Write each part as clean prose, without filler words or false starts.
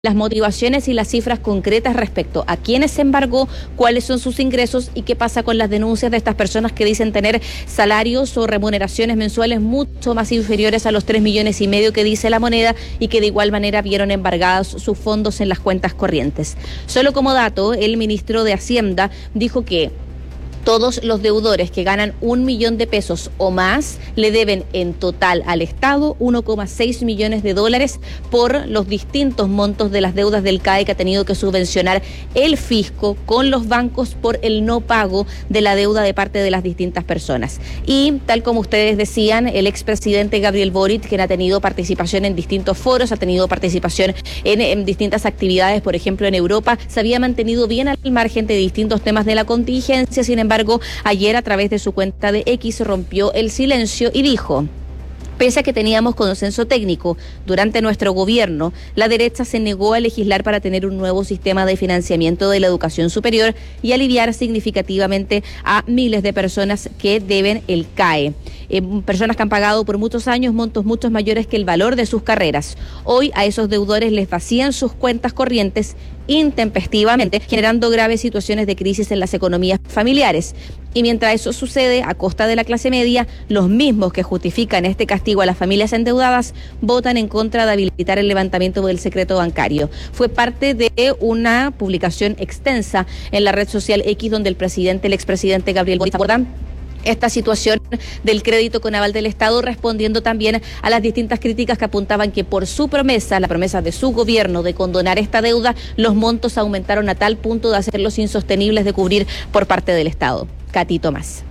las motivaciones y las cifras concretas respecto a quiénes se embargó, cuáles son sus ingresos y qué pasa con las denuncias de estas personas que dicen tener salarios o remuneraciones mensuales mucho más inferiores a los 3,5 millones que dice la moneda y que de igual manera vieron embargados sus fondos en las cuentas corrientes. Solo como dato, el ministro de Hacienda dijo que todos los deudores que ganan 1 millón de pesos o más le deben en total al Estado 1,6 millones de dólares por los distintos montos de las deudas del CAE que ha tenido que subvencionar el fisco con los bancos por el no pago de la deuda de parte de las distintas personas. Y tal como ustedes decían, el expresidente Gabriel Boric, quien ha tenido participación en distintos foros, ha tenido participación en distintas actividades, por ejemplo en Europa, se había mantenido bien al margen de distintos temas de la contingencia. Sin embargo, ayer a través de su cuenta de X rompió el silencio y dijo: pese a que teníamos consenso técnico durante nuestro gobierno, la derecha se negó a legislar para tener un nuevo sistema de financiamiento de la educación superior y aliviar significativamente a miles de personas que deben el CAE. Personas que han pagado por muchos años montos mucho mayores que el valor de sus carreras. Hoy a esos deudores les vacían sus cuentas corrientes intempestivamente, generando graves situaciones de crisis en las economías familiares. Y mientras eso sucede a costa de la clase media, los mismos que justifican este castigo a las familias endeudadas votan en contra de habilitar el levantamiento del secreto bancario. Fue parte de una publicación extensa en la red social X donde el expresidente Gabriel Boric aborda esta situación del crédito con aval del Estado, respondiendo también a las distintas críticas que apuntaban que por su promesa, la promesa de su gobierno de condonar esta deuda, los montos aumentaron a tal punto de hacerlos insostenibles de cubrir por parte del Estado. Katy Tomás.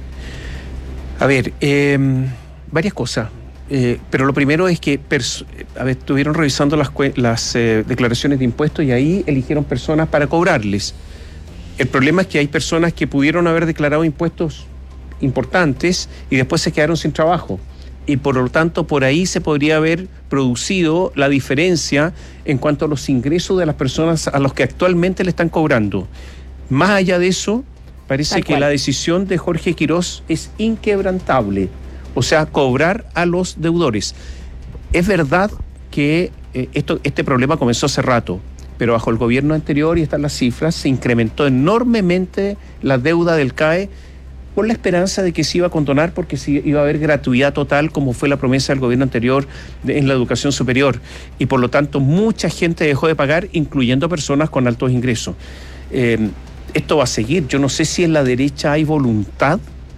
A ver, varias cosas. Pero lo primero es que estuvieron revisando las declaraciones de impuestos y ahí eligieron personas para cobrarles. El problema es que hay personas que pudieron haber declarado impuestos importantes y después se quedaron sin trabajo. Y por lo tanto, por ahí se podría haber producido la diferencia en cuanto a los ingresos de las personas a los que actualmente le están cobrando. Más allá de eso, parece que la decisión de Jorge Quirós es inquebrantable, o sea, cobrar a los deudores. Es verdad que este problema comenzó hace rato, pero bajo el gobierno anterior, y están las cifras, se incrementó enormemente la deuda del CAE con la esperanza de que se iba a condonar porque sí iba a haber gratuidad total, como fue la promesa del gobierno anterior en la educación superior. Y por lo tanto, mucha gente dejó de pagar, incluyendo personas con altos ingresos. Esto va a seguir. Yo no sé si en la derecha hay voluntad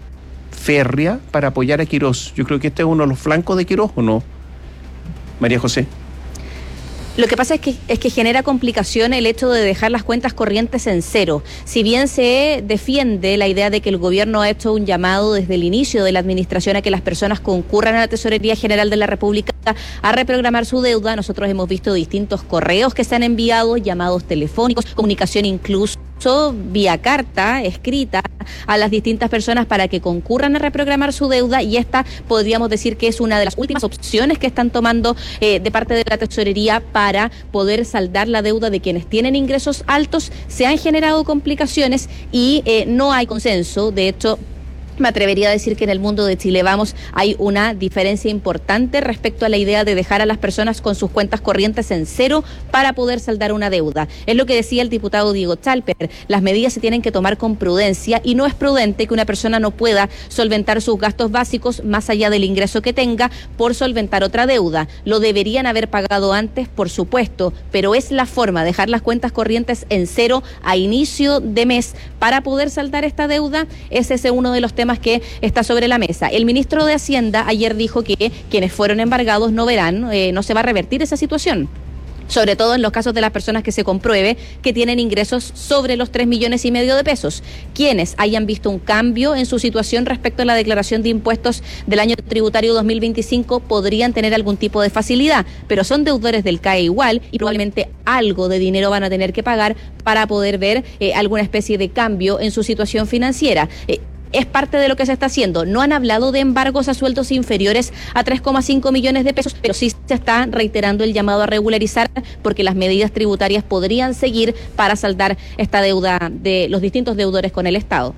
férrea para apoyar a Quirós. Yo creo que este es uno de los flancos de Quirós, ¿o no? María José. Lo que pasa es que genera complicación el hecho de dejar las cuentas corrientes en cero. Si bien se defiende la idea de que el gobierno ha hecho un llamado desde el inicio de la administración a que las personas concurran a la Tesorería General de la República a reprogramar su deuda, nosotros hemos visto distintos correos que se han enviado, llamados telefónicos, comunicación incluso vía carta escrita a las distintas personas para que concurran a reprogramar su deuda, y esta podríamos decir que es una de las últimas opciones que están tomando de parte de la Tesorería para poder saldar la deuda de quienes tienen ingresos altos. Se han generado complicaciones y no hay consenso. De hecho, me atrevería a decir que en el mundo de Chile Vamos hay una diferencia importante respecto a la idea de dejar a las personas con sus cuentas corrientes en cero para poder saldar una deuda. Es lo que decía el diputado Diego Chalper. Las medidas se tienen que tomar con prudencia y no es prudente que una persona no pueda solventar sus gastos básicos más allá del ingreso que tenga por solventar otra deuda. Lo deberían haber pagado antes, por supuesto, pero es la forma de dejar las cuentas corrientes en cero a inicio de mes para poder saldar esta deuda. Ese es uno de los temas que está sobre la mesa. El ministro de Hacienda ayer dijo que quienes fueron embargados no verán, no se va a revertir esa situación, sobre todo en los casos de las personas que se compruebe que tienen ingresos sobre los 3,5 millones de pesos. Quienes hayan visto un cambio en su situación respecto a la declaración de impuestos del año tributario 2025 podrían tener algún tipo de facilidad, pero son deudores del CAE igual y probablemente algo de dinero van a tener que pagar para poder ver alguna especie de cambio en su situación financiera. Es parte de lo que se está haciendo. No han hablado de embargos a sueldos inferiores a 3,5 millones de pesos, pero sí se está reiterando el llamado a regularizar porque las medidas tributarias podrían seguir para saldar esta deuda de los distintos deudores con el Estado.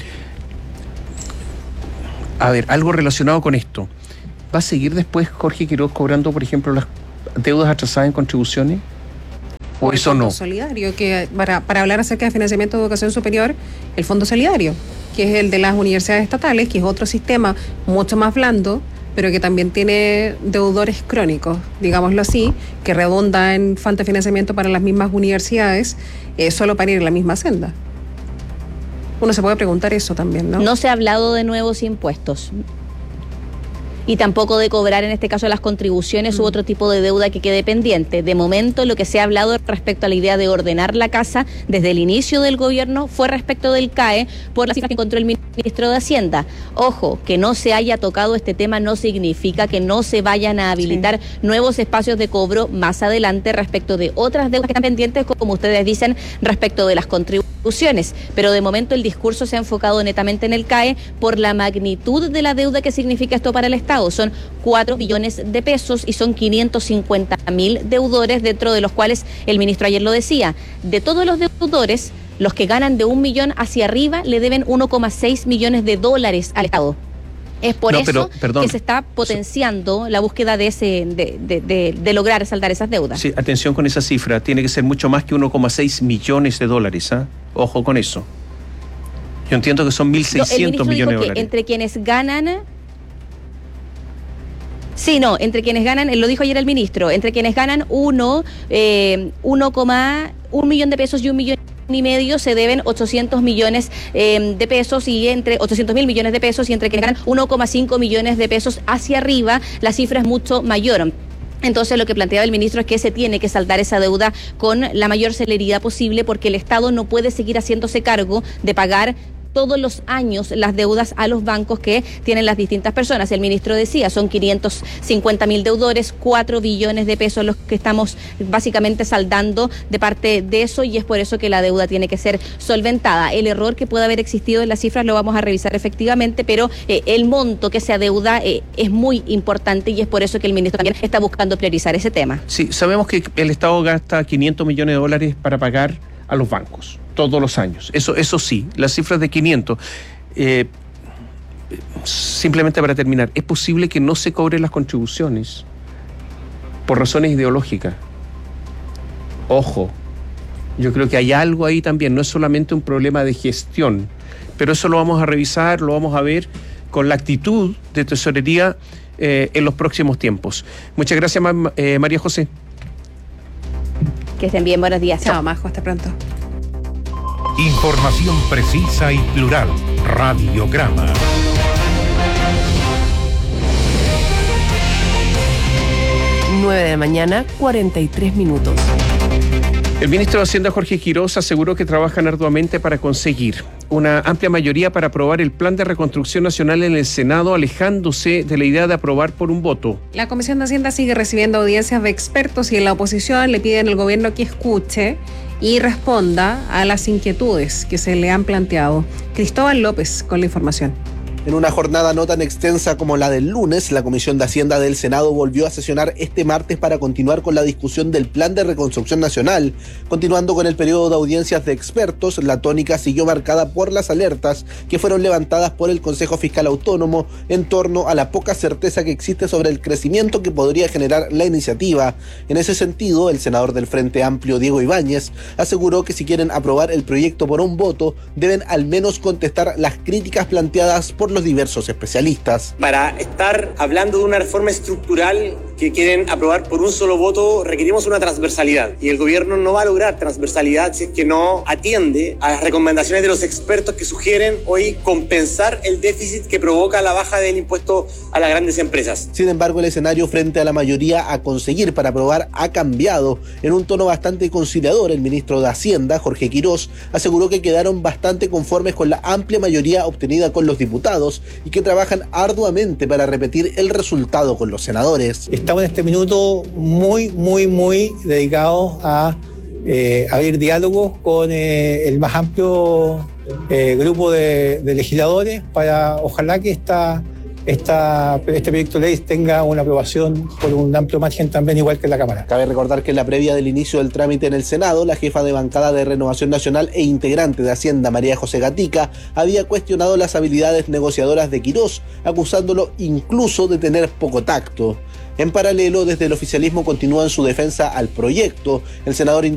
A ver, algo relacionado con esto. ¿Va a seguir después Jorge Quirós cobrando, por ejemplo, las deudas atrasadas en contribuciones? ¿O eso no? El Fondo Solidario, que para hablar acerca de financiamiento de educación superior, el Fondo Solidario, que es el de las universidades estatales, que es otro sistema mucho más blando, pero que también tiene deudores crónicos, digámoslo así, que redunda en falta de financiamiento para las mismas universidades, solo para ir en la misma senda. Uno se puede preguntar eso también, ¿no? No se ha hablado de nuevos impuestos. Y tampoco de cobrar, en este caso, las contribuciones u otro tipo de deuda que quede pendiente. De momento, lo que se ha hablado respecto a la idea de ordenar la casa desde el inicio del gobierno fue respecto del CAE por las cifras que encontró el ministro de Hacienda. Ojo, que no se haya tocado este tema no significa que no se vayan a habilitar nuevos espacios de cobro más adelante respecto de otras deudas que están pendientes, como ustedes dicen, respecto de las contribuciones. Pero de momento el discurso se ha enfocado netamente en el CAE por la magnitud de la deuda que significa esto para el Estado. Son 4 billones de pesos y son 550.000 deudores, dentro de los cuales el ministro ayer lo decía, de todos los deudores, los que ganan de 1 millón hacia arriba le deben 1,6 millones de dólares al Estado. Es por eso que se está potenciando la búsqueda de lograr saldar esas deudas. Sí, atención con esa cifra, tiene que ser mucho más que 1,6 millones de dólares, ¿eh? Ojo con eso. Yo entiendo que son 1.600 millones de dólares. Entre quienes ganan... Sí, no, entre quienes ganan, lo dijo ayer el ministro, entre quienes ganan 1,1 millón de pesos y 1,5 millones se deben 800 millones de pesos y entre 800.000 millones de pesos y entre quienes ganan 1,5 millones de pesos hacia arriba, la cifra es mucho mayor. Entonces lo que planteaba el ministro es que se tiene que saldar esa deuda con la mayor celeridad posible porque el Estado no puede seguir haciéndose cargo de pagar todos los años las deudas a los bancos que tienen las distintas personas. El ministro decía, son 550.000 deudores, 4 billones de pesos los que estamos básicamente saldando de parte de eso y es por eso que la deuda tiene que ser solventada. El error que puede haber existido en las cifras lo vamos a revisar efectivamente, pero el monto que se adeuda es muy importante y es por eso que el ministro también está buscando priorizar ese tema. Sí, sabemos que el Estado gasta 500 millones de dólares para pagar a los bancos todos los años. Eso sí, las cifras de 500. Simplemente para terminar, ¿es posible que no se cobren las contribuciones por razones ideológicas? Ojo, yo creo que hay algo ahí también, no es solamente un problema de gestión, pero eso lo vamos a revisar, lo vamos a ver con la actitud de tesorería en los próximos tiempos. Muchas gracias, María José. Que estén bien, buenos días. Chao, Majo, hasta pronto. Información precisa y plural. Radiograma. Nueve de la mañana, 43 minutos. El ministro de Hacienda, Jorge Quirós, aseguró que trabajan arduamente para conseguir una amplia mayoría para aprobar el Plan de Reconstrucción Nacional en el Senado, alejándose de la idea de aprobar por un voto. La Comisión de Hacienda sigue recibiendo audiencias de expertos y en la oposición le piden al gobierno que escuche y responda a las inquietudes que se le han planteado. Cristóbal López con la información. En una jornada no tan extensa como la del lunes, la Comisión de Hacienda del Senado volvió a sesionar este martes para continuar con la discusión del Plan de Reconstrucción Nacional. Continuando con el periodo de audiencias de expertos, la tónica siguió marcada por las alertas que fueron levantadas por el Consejo Fiscal Autónomo en torno a la poca certeza que existe sobre el crecimiento que podría generar la iniciativa. En ese sentido, el senador del Frente Amplio, Diego Ibáñez, aseguró que si quieren aprobar el proyecto por un voto, deben al menos contestar las críticas planteadas por los diversos especialistas. Para estar hablando de una reforma estructural que quieren aprobar por un solo voto, requerimos una transversalidad. Y el gobierno no va a lograr transversalidad si es que no atiende a las recomendaciones de los expertos que sugieren hoy compensar el déficit que provoca la baja del impuesto a las grandes empresas. Sin embargo, el escenario frente a la mayoría a conseguir para aprobar ha cambiado. En un tono bastante conciliador, el ministro de Hacienda, Jorge Quirós, aseguró que quedaron bastante conformes con la amplia mayoría obtenida con los diputados y que trabajan arduamente para repetir el resultado con los senadores. Estamos en este minuto muy dedicados a abrir diálogos con el más amplio grupo de legisladores para ojalá que este proyecto de ley tenga una aprobación por un amplio margen también igual que en la Cámara. Cabe recordar que en la previa del inicio del trámite en el Senado, la jefa de bancada de Renovación Nacional e integrante de Hacienda, María José Gatica, había cuestionado las habilidades negociadoras de Quirós, acusándolo incluso de tener poco tacto. En paralelo, desde el oficialismo continúan su defensa al proyecto. El senador